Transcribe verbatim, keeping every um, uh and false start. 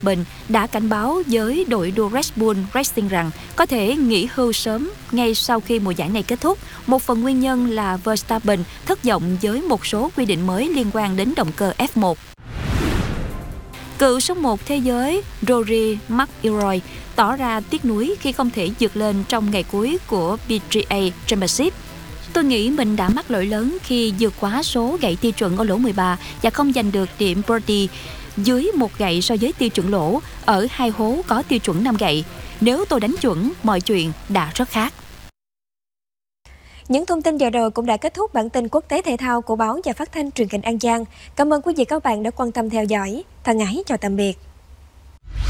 Bình đã cảnh báo với đội đua Red Bull Racing rằng có thể nghỉ hưu sớm ngay sau khi mùa giải này kết thúc. Một phần nguyên nhân là Verstappen thất vọng với một số quy định mới liên quan đến động cơ F một. Cựu số một thế giới Rory McIlroy tỏ ra tiếc nuối khi không thể vượt lên trong ngày cuối của pê giê a Championship. Tôi nghĩ mình đã mắc lỗi lớn khi vượt quá số gậy tiêu chuẩn ở lỗ mười ba và không giành được điểm birdie dưới một gậy so với tiêu chuẩn lỗ ở hai hố có tiêu chuẩn năm gậy. Nếu tôi đánh chuẩn, mọi chuyện đã rất khác. Những thông tin vừa rồi cũng đã kết thúc bản tin quốc tế thể thao của báo và phát thanh truyền hình An Giang. Cảm ơn quý vị các bạn đã quan tâm theo dõi. Thân ái chào tạm biệt.